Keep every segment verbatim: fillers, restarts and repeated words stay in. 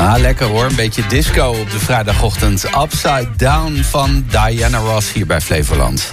Ah, lekker hoor. Een beetje disco op de vrijdagochtend. Upside Down van Diana Ross hier bij Flevoland.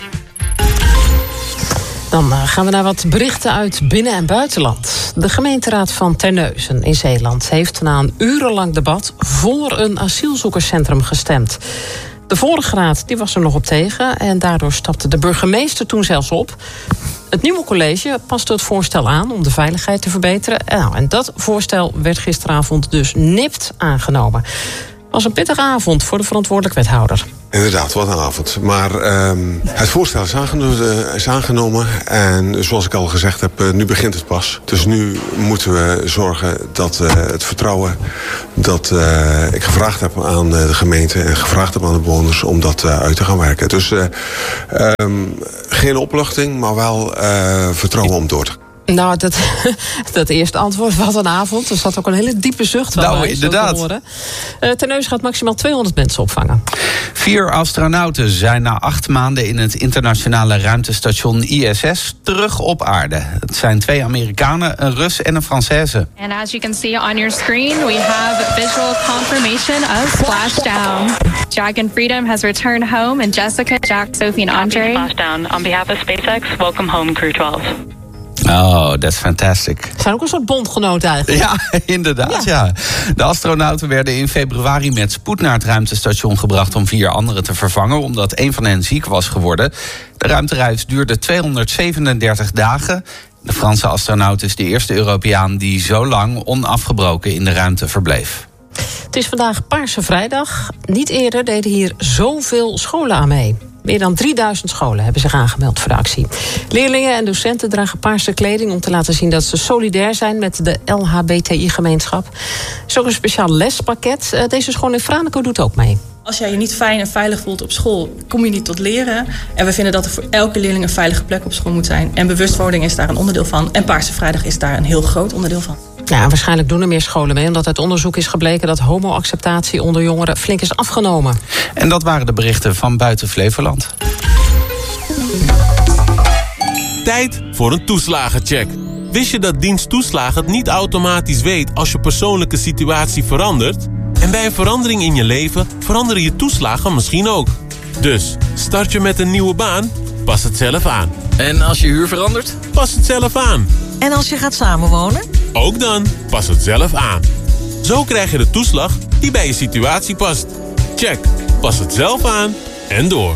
Dan gaan we naar wat berichten uit binnen- en buitenland. De gemeenteraad van Terneuzen in Zeeland heeft na een urenlang debat voor een asielzoekerscentrum gestemd. De vorige raad die was er nog op tegen en daardoor stapte de burgemeester toen zelfs op. Het nieuwe college paste het voorstel aan om de veiligheid te verbeteren. Nou, en dat voorstel werd gisteravond dus nipt aangenomen. Het was een pittige avond voor de verantwoordelijk wethouder. Inderdaad, wat een avond. Maar uh, het voorstel is aangenomen, is aangenomen. En zoals ik al gezegd heb, uh, nu begint het pas. Dus nu moeten we zorgen dat uh, het vertrouwen dat uh, ik gevraagd heb aan de gemeente en gevraagd heb aan de bewoners om dat uh, uit te gaan werken. Dus uh, um, geen opluchting, maar wel uh, vertrouwen om door te gaan. Nou, dat, dat eerste antwoord, wat een avond. Er zat ook een hele diepe zucht van. Nou, mij, inderdaad. Uh, Terneuzen gaat maximaal tweehonderd mensen opvangen. Vier astronauten zijn na acht maanden in het internationale ruimtestation I S S terug op aarde. Het zijn twee Amerikanen, een Rus en een Française. And as you can see on your screen, we have visual confirmation of splashdown. Jack and Freedom has returned home, and Jessica, Jack, Sophie en Andre. Splashdown. On behalf of SpaceX, welcome home, Crew twaalf. Oh, that's fantastic. Ze zijn ook een soort bondgenoot eigenlijk. Ja, inderdaad, ja. ja. De astronauten werden in februari met spoed naar het ruimtestation gebracht om vier anderen te vervangen, omdat een van hen ziek was geworden. De ruimtereis duurde tweehonderdzevenendertig dagen. De Franse astronaut is de eerste Europeaan die zo lang onafgebroken in de ruimte verbleef. Het is vandaag Paarse Vrijdag. Niet eerder deden hier zoveel scholen aan mee. Meer dan drieduizend scholen hebben zich aangemeld voor de actie. Leerlingen en docenten dragen paarse kleding om te laten zien dat ze solidair zijn met de L H B T I-gemeenschap. Er is ook een speciaal lespakket. Deze school in Franeker doet ook mee. Als jij je niet fijn en veilig voelt op school, kom je niet tot leren. En we vinden dat er voor elke leerling een veilige plek op school moet zijn. En bewustwording is daar een onderdeel van. En Paarse Vrijdag is daar een heel groot onderdeel van. Ja, waarschijnlijk doen er meer scholen mee, omdat uit onderzoek is gebleken dat homo-acceptatie onder jongeren flink is afgenomen. En dat waren de berichten van buiten Flevoland. Tijd voor een toeslagencheck. Wist je dat dienst toeslagen het niet automatisch weet als je persoonlijke situatie verandert? En bij een verandering in je leven veranderen je toeslagen misschien ook. Dus, start je met een nieuwe baan? Pas het zelf aan. En als je huur verandert? Pas het zelf aan. En als je gaat samenwonen? Ook dan, pas het zelf aan. Zo krijg je de toeslag die bij je situatie past. Check, pas het zelf aan en door.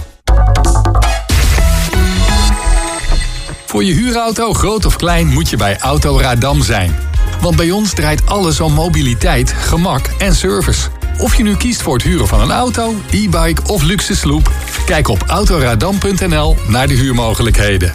Voor je huurauto, groot of klein, moet je bij Autoradam zijn. Want bij ons draait alles om mobiliteit, gemak en service. Of je nu kiest voor het huren van een auto, e-bike of luxe sloep, kijk op autoradam punt n l naar de huurmogelijkheden.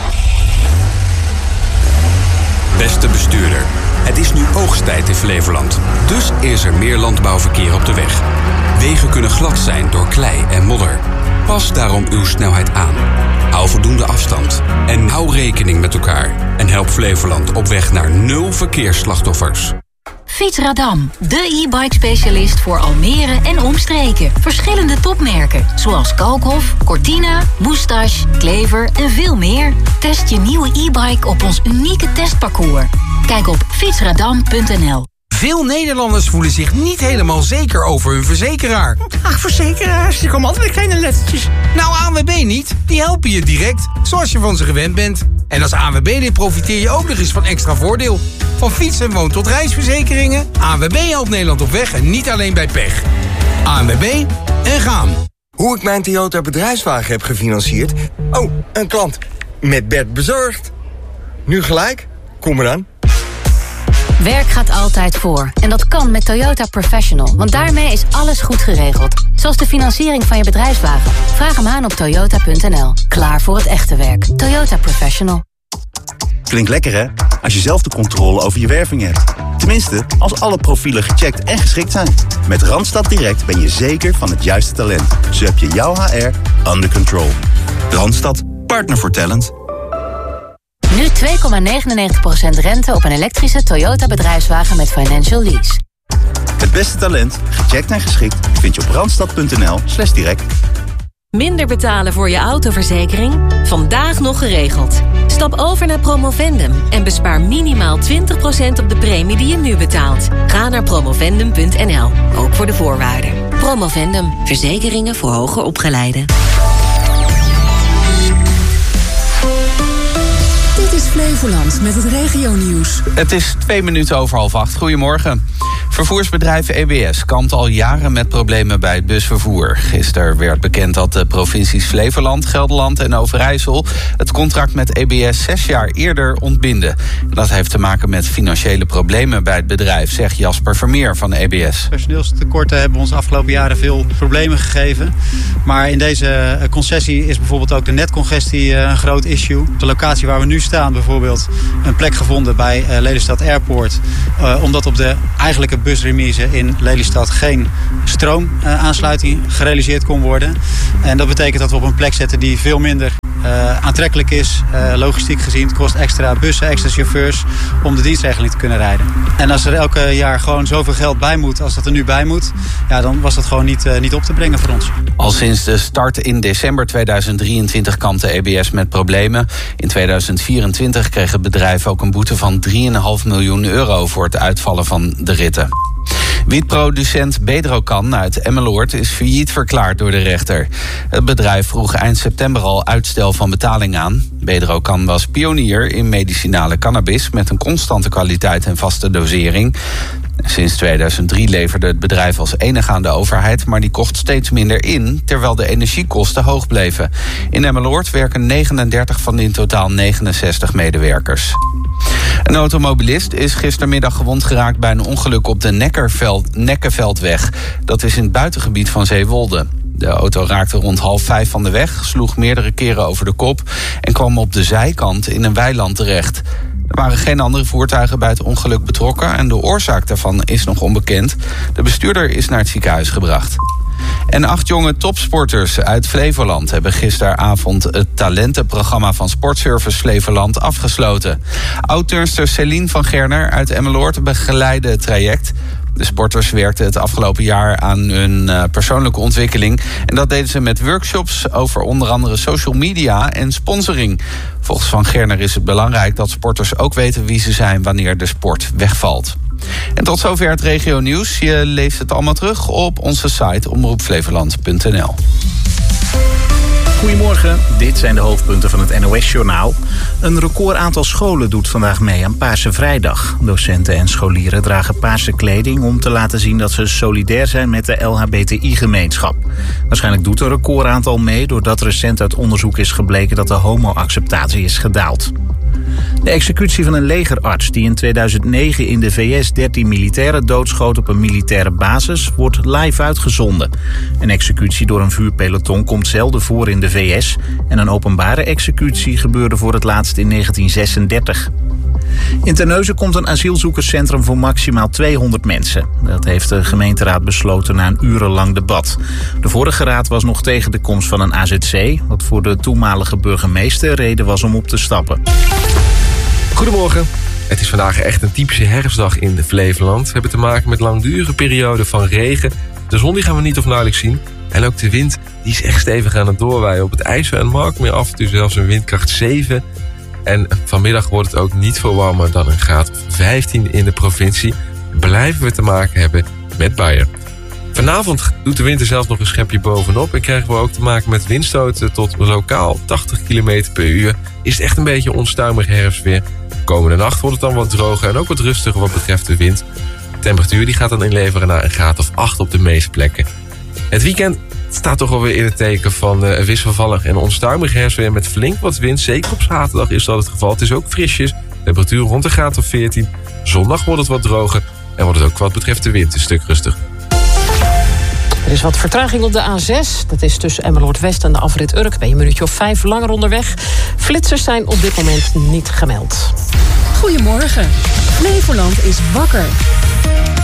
Beste bestuurder, het is nu oogsttijd in Flevoland. Dus is er meer landbouwverkeer op de weg. Wegen kunnen glad zijn door klei en modder. Pas daarom uw snelheid aan. Hou voldoende afstand. En hou rekening met elkaar. En help Flevoland op weg naar nul verkeersslachtoffers. Fietsradam, de e-bike specialist voor Almere en omstreken. Verschillende topmerken, zoals Kalkhof, Cortina, Moustache, Klever en veel meer. Test je nieuwe e-bike op ons unieke testparcours. Kijk op fietsradam punt n l. Veel Nederlanders voelen zich niet helemaal zeker over hun verzekeraar. Ach, verzekeraars, die komen altijd met kleine lettertjes. Nou, A N W B niet. Die helpen je direct, zoals je van ze gewend bent. En als A N W B-lid profiteer je ook nog eens van extra voordeel. Van fiets- en woon- tot reisverzekeringen. A N W B helpt Nederland op weg en niet alleen bij pech. A N W B en gaan. Hoe ik mijn Toyota bedrijfswagen heb gefinancierd? Oh, een klant. Met Bert bezorgd. Nu gelijk? Kom maar aan. Werk gaat altijd voor. En dat kan met Toyota Professional. Want daarmee is alles goed geregeld. Zoals de financiering van je bedrijfswagen. Vraag hem aan op toyota punt n l. Klaar voor het echte werk. Toyota Professional. Klinkt lekker, hè? Als je zelf de controle over je werving hebt. Tenminste, als alle profielen gecheckt en geschikt zijn. Met Randstad Direct ben je zeker van het juiste talent. Zo heb je jouw H R under control. Randstad, partner voor talent. Nu twee komma negenennegentig procent rente op een elektrische Toyota bedrijfswagen met financial lease. Het beste talent, gecheckt en geschikt, vind je op randstad punt n l slash direct. Minder betalen voor je autoverzekering? Vandaag nog geregeld. Stap over naar Promovendum en bespaar minimaal twintig procent op de premie die je nu betaalt. Ga naar promovendum punt n l, ook voor de voorwaarden. Promovendum, verzekeringen voor hoger opgeleiden. Dit is Flevoland met het regionieuws. Het is twee minuten over half acht. Goedemorgen. Vervoersbedrijf E B S kampt al jaren met problemen bij het busvervoer. Gisteren werd bekend dat de provincies Flevoland, Gelderland en Overijssel het contract met E B S zes jaar eerder ontbinden. Dat heeft te maken met financiële problemen bij het bedrijf, zegt Jasper Vermeer van E B S. Personeelstekorten hebben ons de afgelopen jaren veel problemen gegeven. Maar in deze concessie is bijvoorbeeld ook de netcongestie een groot issue. De locatie waar we nu staan bijvoorbeeld een plek gevonden bij Lelystad Airport. Omdat op de eigenlijke busremise in Lelystad geen stroomaansluiting gerealiseerd kon worden. En dat betekent dat we op een plek zetten die veel minder uh, aantrekkelijk is. Uh, logistiek gezien, het kost extra bussen, extra chauffeurs om de dienstregeling te kunnen rijden. En als er elke jaar gewoon zoveel geld bij moet als dat er nu bij moet, ja, dan was dat gewoon niet, uh, niet op te brengen voor ons. Al sinds de start in december tweeduizend drieëntwintig kampte E B S met problemen. In tweeduizend vierentwintig kreeg het bedrijf ook een boete van drie komma vijf miljoen euro voor het uitvallen van de ritten. Wietproducent Bedrocan uit Emmeloord is failliet verklaard door de rechter. Het bedrijf vroeg eind september al uitstel van betaling aan. Bedrocan was pionier in medicinale cannabis met een constante kwaliteit en vaste dosering. Sinds tweeduizend drie leverde het bedrijf als enige aan de overheid, maar die kocht steeds minder in, terwijl de energiekosten hoog bleven. In Emmeloord werken negenendertig van de in totaal negenenzestig medewerkers. Een automobilist is gistermiddag gewond geraakt bij een ongeluk op de Nekkerveld, Nekkenveldweg. Dat is in het buitengebied van Zeewolde. De auto raakte rond half vijf van de weg, sloeg meerdere keren over de kop en kwam op de zijkant in een weiland terecht. Er waren geen andere voertuigen bij het ongeluk betrokken en de oorzaak daarvan is nog onbekend. De bestuurder is naar het ziekenhuis gebracht. En acht jonge topsporters uit Flevoland hebben gisteravond het talentenprogramma van Sportservice Flevoland afgesloten. Oud-turnster Celine van Gerner uit Emmeloord begeleidde het traject. De sporters werkten het afgelopen jaar aan hun persoonlijke ontwikkeling. En dat deden ze met workshops over onder andere social media en sponsoring. Volgens Van Gerner is het belangrijk dat sporters ook weten wie ze zijn wanneer de sport wegvalt. En tot zover het regio nieuws. Je leest het allemaal terug op onze site omroep flevoland punt n l. Goedemorgen, dit zijn de hoofdpunten van het N O S-journaal. Een record aantal scholen doet vandaag mee aan Paarse Vrijdag. Docenten en scholieren dragen paarse kleding om te laten zien dat ze solidair zijn met de L H B T I-gemeenschap. Waarschijnlijk doet een record aantal mee doordat recent uit onderzoek is gebleken dat de homo-acceptatie is gedaald. De executie van een legerarts die in tweeduizend negen in de V S dertien militairen doodschoot op een militaire basis wordt live uitgezonden. Een executie door een vuurpeloton komt zelden voor in de V S en een openbare executie gebeurde voor het laatst in negentien zesendertig. In Terneuzen komt een asielzoekerscentrum voor maximaal tweehonderd mensen. Dat heeft de gemeenteraad besloten na een urenlang debat. De vorige raad was nog tegen de komst van een A Z C, wat voor de toenmalige burgemeester reden was om op te stappen. Goedemorgen. Het is vandaag echt een typische herfstdag in Flevoland. We hebben te maken met langdurige perioden van regen. De zon die gaan we niet of nauwelijks zien. En ook de wind die is echt stevig aan het doorwaaien. Op het IJssel en Markmeer af en toe zelfs een windkracht zeven. En vanmiddag wordt het ook niet veel warmer dan een graad of vijftien in de provincie. Blijven we te maken hebben met buien. Vanavond doet de wind er zelfs nog een schepje bovenop. En krijgen we ook te maken met windstoten tot lokaal tachtig kilometer per uur. Is het echt een beetje onstuimig herfstweer. Komende nacht wordt het dan wat droger en ook wat rustiger wat betreft de wind. De temperatuur die gaat dan inleveren naar een graad of acht op de meeste plekken. Het weekend staat toch alweer in het teken van uh, wisselvallig en onstuimig herfstweer met flink wat wind. Zeker op zaterdag is dat het geval. Het is ook frisjes. Temperatuur rond de graad of veertien. Zondag wordt het wat droger en wordt het ook wat betreft de wind een stuk rustiger. Er is wat vertraging op de A zes. Dat is tussen Emmeloord West en de afrit Urk. Ben je een minuutje of vijf langer onderweg. Flitsers zijn op dit moment niet gemeld. Goedemorgen. Flevoland is wakker.